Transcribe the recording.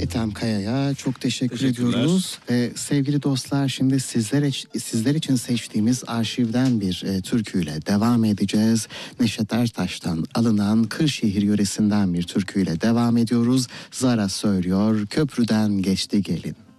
Ethem Kaya'ya çok teşekkür Teşekkürler. ediyoruz. Ve sevgili dostlar, şimdi sizler için seçtiğimiz arşivden bir türküyle devam edeceğiz. Neşet Ertaş'tan alınan Kırşehir yöresinden bir türküyle devam ediyoruz. Zara söylüyor, köprüden geçti gelin.